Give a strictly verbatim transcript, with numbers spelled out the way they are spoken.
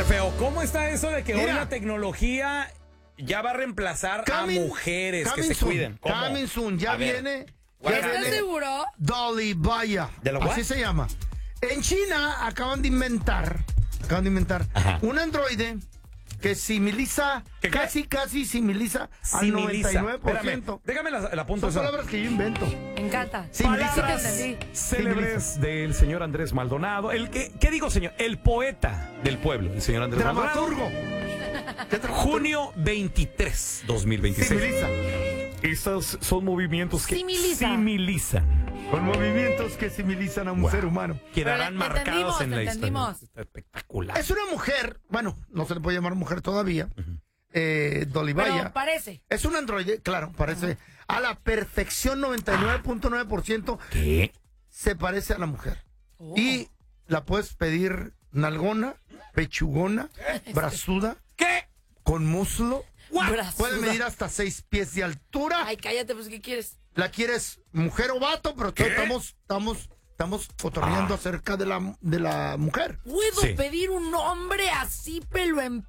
ver, feo, ¿cómo está eso de que Mira. hoy la tecnología ya va a reemplazar Coming- a mujeres que coming se soon, cuiden? ¿Cómo? coming soon, ya A ver. viene. ¿Estás Ya ¿Estás viene seguro? Dolly Vaya. ¿De lo Así what? se llama. En China acaban de inventar, acaban de inventar Ajá. un androide que similiza, ¿Qué, qué? casi, casi similiza al Similiza. noventa y nueve por Espérame, ciento. déjame la, la punto Son esa. palabras que yo invento. Me encanta. Similiza. Sí te entendí. Célebres del señor Andrés Maldonado. El que, ¿Qué digo, señor? El poeta del pueblo, el señor Andrés Maldonado. Dramaturgo. ¿Qué dramaturgo? Junio veintitrés, dos mil veintiséis. Similiza. Estos son movimientos que Similiza. similizan. Con movimientos que similizan a un Wow. ser humano. Quedarán Pero te marcados entendimos, en la te historia. entendimos. Está espectacular. Es una mujer, bueno, no se le puede llamar mujer todavía. eh, Dolly Pero Vaya. parece. Es un androide, claro, parece a la perfección, noventa y nueve punto nueve por ciento ¿Qué? se parece a la mujer. Oh. Y la puedes pedir nalgona, pechugona, brazuda, ¿Qué? con muslo. Brazuda. Puede medir hasta seis pies de altura. Ay, cállate, pues, ¿qué quieres? La quieres mujer o vato, pero ¿Qué? estamos, estamos, estamos cotorreando Ah. acerca de la, de la mujer. ¿Puedo Sí. pedir un hombre así, pelo en